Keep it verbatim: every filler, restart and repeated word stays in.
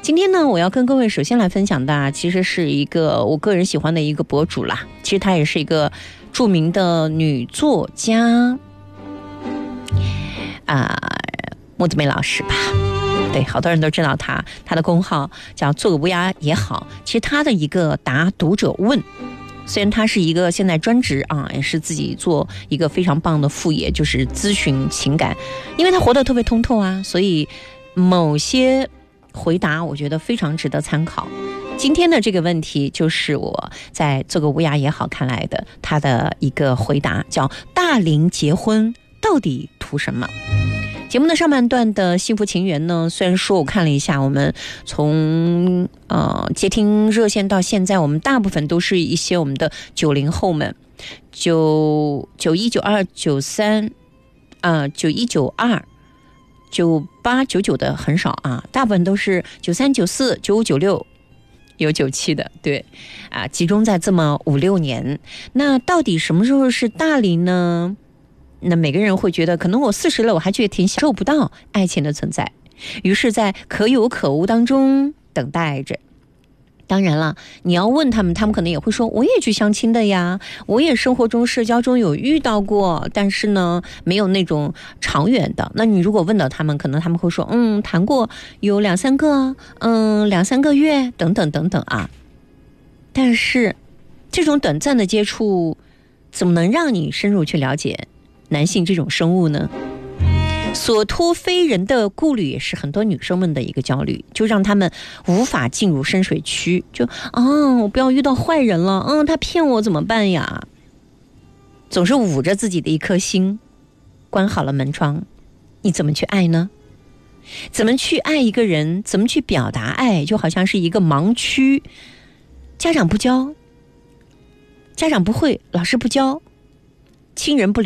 今天呢，我要跟各位首先来分享的，其实是一个我个人喜欢的一个博主啦。其实她也是一个著名的女作家啊，木子梅老师吧。对，好多人都知道她，她的公号叫做个乌鸦也好。其实她的一个答读者问，虽然她是一个现在专职啊，也是自己做一个非常棒的副业，就是咨询情感，因为她活得特别通透啊，所以某些回答我觉得非常值得参考。今天的这个问题就是我在做个乌鸦也好看来的他的一个回答，叫大龄结婚到底图什么。节目的上半段的幸福情缘呢，虽然说我看了一下，我们从呃接听热线到现在，我们大部分都是一些我们的九零后们，九九一九二九三啊九一九二九八九九的很少啊，大部分都是九三九四九五九六有九七的，对啊，集中在这么五六年。那到底什么时候是大龄呢？那每个人会觉得，可能我四十了，我还觉得挺享受不到爱情的存在，于是在可有可无当中等待着。当然了，你要问他们，他们可能也会说，我也去相亲的呀，我也生活中社交中有遇到过，但是呢没有那种长远的。那你如果问到他们，可能他们会说，嗯，谈过有两三个，嗯，两三个月等等等等啊。但是这种短暂的接触怎么能让你深入去了解男性这种生物呢？所托非人的顾虑也是很多女生们的一个焦虑，就让他们无法进入深水区，就啊，我不要遇到坏人了，嗯，他骗我怎么办呀？总是捂着自己的一颗心，关好了门窗，你怎么去爱呢？怎么去爱一个人？怎么去表达爱？就好像是一个盲区，家长不教，家长不会，老师不教，亲人不